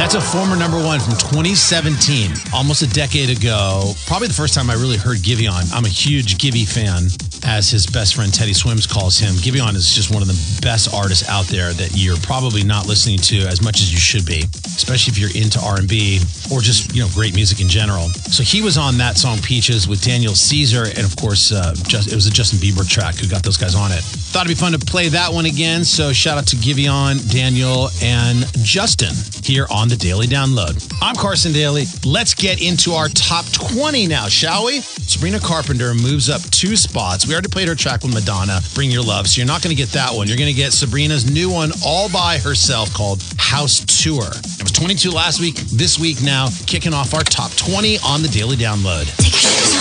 That's a former number one from 2017, almost a decade ago. Probably the first time I really heard Giveon. I'm a huge Gibby fan, as his best friend Teddy Swims calls him. Giveon is just one of the best artists out there that you're probably not listening to as much as you should be, especially if you're into R&B or just, great music in general. So he was on that song Peaches with Daniel Caesar, and of course, it was a Justin Bieber track who got those guys on it. Thought it'd be fun to play that one again, so shout out to Giveon, Daniel, and Justin here on the Daily Download. I'm Carson Daly. Let's get into our top 20 now, shall we? Sabrina Carpenter moves up 2 spots. We already played her track with Madonna, Bring Your Love, so you're not going to get that one. You're going to get Sabrina's new one all by herself called House Tour. It was 22 last week. This week now, kicking off our top 20 on the Daily Download.